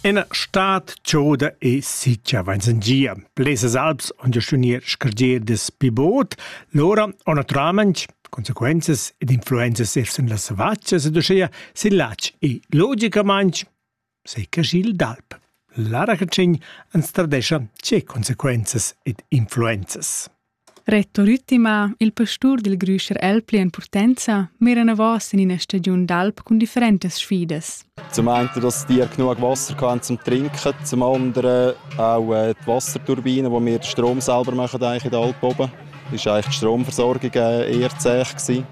Ena stat tschioda e siccia vanzangia. Plesas Alps on gestionier scargier des pibot, lora on naturalmente consequences ed influenzas ersen las savaccias ed oscia sillac e logicamente sei Cargil d'Alp. Lara Cacin ans tradescha c'è consequences ed influenzas. Rettor ultima, il pastur del Grüscher Elpli in Portenza mera na vos in una stagione d'Alp con differentes sfides. Zum einen, dass die genug Wasser haben zum Trinken, zum anderen auch die Wasserturbine, wo wir den Strom selber machen eigentlich in der Alp oben. Das war eigentlich die Stromversorgung eher zäh gewesen.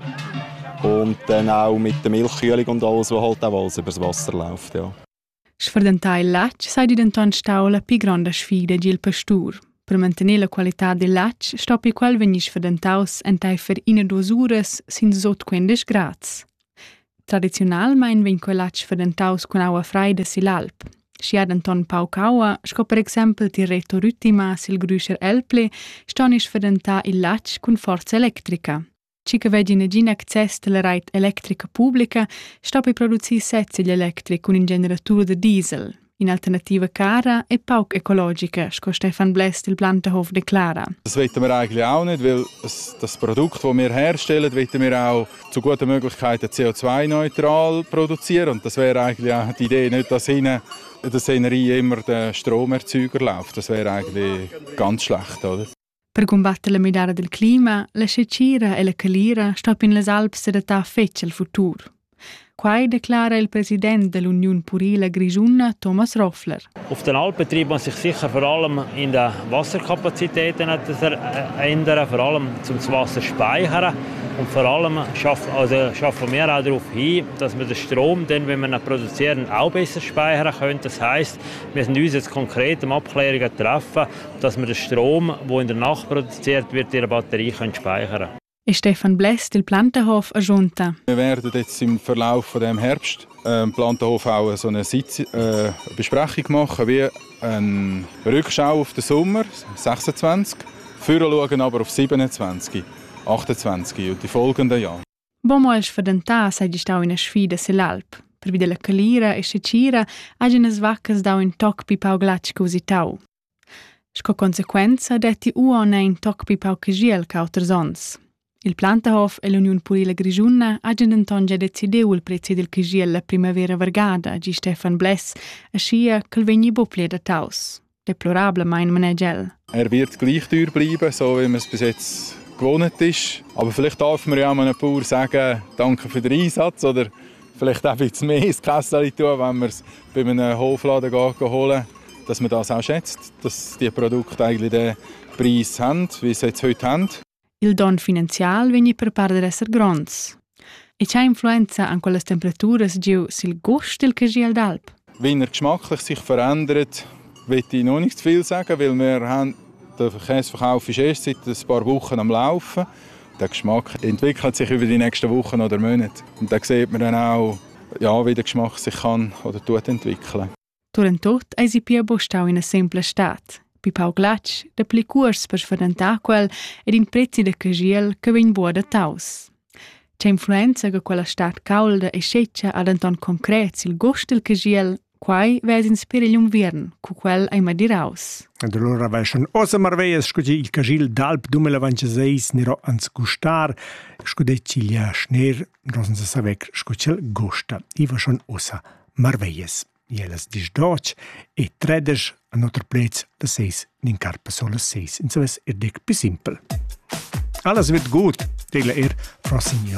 Und dann auch mit der Milchkühlung und alles, was halt auch alles über das Wasser läuft. Ja. Sfredentar il lac sei di denton staula pi grande sfida di il pastur. Per mantenere la qualità del lac, stoppi quel venis fedentaus entai fer ina 2 ures sin sot 15 grads. Tradizionalmein ven quel lac fedentaus con aua freida sil Alp. Scia denton pau caua, sco per exempel ti Rettor ultima sil Grüscher Elpli, stonis fedenta il lac con forza elettrica. Cica vegi negin access della reit elettrica pubblica, stoppi produzi sezzigli elettric con un generatur de diesel. In alternativa cara e pauc ecologica, sco Stefan Blest il Plantenhof declara. Das wollen wir eigentlich auch nicht, weil das Produkt, das wir herstellen, wollen wir auch zu guten Möglichkeiten CO2-neutral produzieren. Und das wäre eigentlich auch die Idee, nicht, dass in der Szenerie immer der Stromerzeuger läuft. Das wäre eigentlich ganz schlecht, oder? Per combattere la midara del clima, la secira e la calira stop in les Alps se da feccia il futur. Quai declara il Präsident dell'Union Purila Grigiunna, Thomas Roffler. Auf den Alpen treibt man sich sicher vor allem in den Wasserkapazitäten ändern, vor allem zum Wasser speichern. Und vor allem schaffen wir auch darauf hin, dass wir den Strom, dann, wenn wir ihn produzieren, auch besser speichern können. Das heisst, wir sind uns jetzt konkret Abklärungen treffen, dass wir den Strom, der in der Nacht produziert wird, in der Batterie speichern können. E Stefan Blest del Plantenhof aggiunta. Wir werden jetzt im Verlauf von dem Herbst im Plantenhof auch so eine Besprechung machen, wie eine Rückschau auf den Sommer 26, schauen aber auf 27, 28 und die folgenden Jahre. Bomo els fedentà sei stau in a sfida sull'Alp. Per vide la calira e secira hagien as vaccas dau in toc pi pau glac cositau. Sco consequenza detti uon ein toc pi pau cagiel cauters ons. Il Plantenhof e l'Union Purila Grigiunna hagien denton già decideu il prezzi del cagiel la primavera vargada, gi Stefan Bless, ascia che vegni boplie da taus. Deplorable mein manegel. Wird gleich teuer bleiben, so wie man es bis jetzt gewohnt ist. Aber vielleicht darf man ja einem Bauer sagen, danke für den Einsatz oder vielleicht auch ein bisschen mehr ins Kässeli tun, wenn man es bei einem Hofladen holen, dass man das auch schätzt, dass die Produkte eigentlich den Preis haben, wie sie jetzt heute haben. Il don finanzial vegni per part de esser gronds. E c'ha influenza an quelles temperaturas giu sil gust del cagiel d'Alp? Wie er geschmacklich sich verändert, will ich noch nicht zu viel sagen, weil wir haben, der Käseverkauf ist erst seit ein paar Wochen am Laufen. Der Geschmack entwickelt sich über die nächsten Wochen oder Monate. Und da sieht man dann auch, ja, wie der Geschmack sich kann oder entwickeln. Turentot eisi pia bostau in a simple stat. Pi pau glac, da pli cuors per sfredentar quel ed in prezzi de cagiel che vegn buo da taus. C'è influenza che quella stat caulda e seccia ad anton concret il gust del cagiel, quai ves inspira l'invern, cu quel ai ma diraus. Ed allora vescian osa marveias scugi il Cargil d'Alp 2026 niro ans gustar, scudeci lia schner, rosen se savec scucel gusta, iva schon osa marveias. Jelas dis doc e tredes a notre plets da 6 in carpa sola 6. Insofern ist dick pi simpel. Alles wird gut, tela Frau Signor.